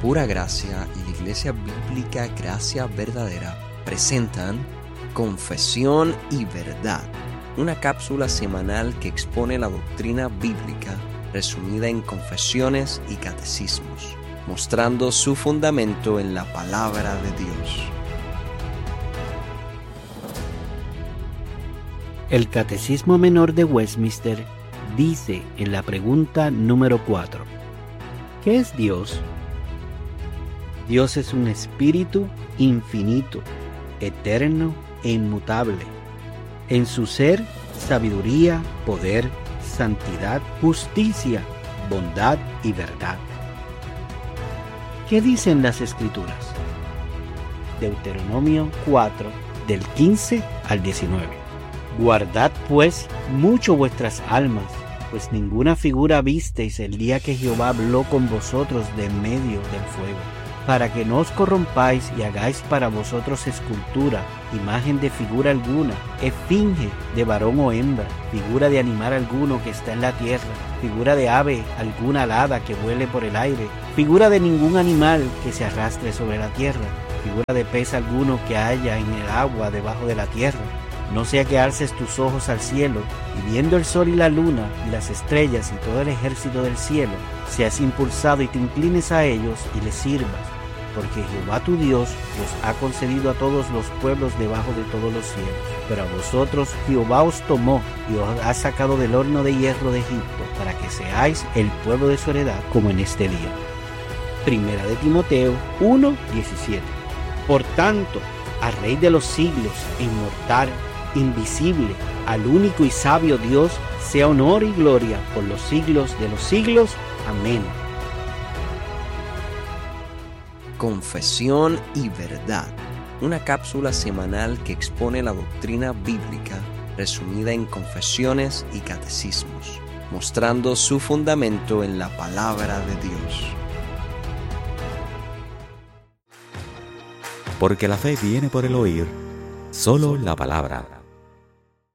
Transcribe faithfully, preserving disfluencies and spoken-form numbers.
Pura Gracia y la Iglesia Bíblica Gracia Verdadera presentan Confesión y Verdad, una cápsula semanal que expone la doctrina bíblica resumida en confesiones y catecismos, mostrando su fundamento en la palabra de Dios. El Catecismo Menor de Westminster dice en la pregunta número cuatro: ¿qué es Dios? Dios es un espíritu infinito, eterno e inmutable. En su ser, sabiduría, poder, santidad, justicia, bondad y verdad. ¿Qué dicen las Escrituras? Deuteronomio cuatro, del quince al diecinueve. Guardad pues mucho vuestras almas, pues ninguna figura visteis el día que Jehová habló con vosotros de en medio del fuego, para que no os corrompáis y hagáis para vosotros escultura, imagen de figura alguna, esfinge de varón o hembra, figura de animal alguno que está en la tierra, figura de ave alguna alada que vuele por el aire, figura de ningún animal que se arrastre sobre la tierra, figura de pez alguno que haya en el agua debajo de la tierra. No sea que alces tus ojos al cielo, y viendo el sol y la luna, y las estrellas y todo el ejército del cielo, seas impulsado y te inclines a ellos y les sirvas, porque Jehová tu Dios los ha concedido a todos los pueblos debajo de todos los cielos. Pero a vosotros Jehová os tomó y os ha sacado del horno de hierro de Egipto, para que seáis el pueblo de su heredad, como en este día. Primera de Timoteo uno, diecisiete. Por tanto, al Rey de los siglos, inmortal, invisible, al único y sabio Dios, sea honor y gloria por los siglos de los siglos. Amén. Confesión y Verdad, una cápsula semanal que expone la doctrina bíblica resumida en confesiones y catecismos, mostrando su fundamento en la palabra de Dios. Porque la fe viene por el oír, solo la palabra.